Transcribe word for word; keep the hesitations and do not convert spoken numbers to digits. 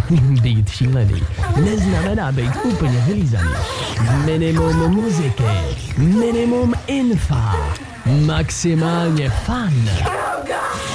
Být šílený neznamená být úplně vylízaný. Minimum muziky, minimum infa, maximálně fun.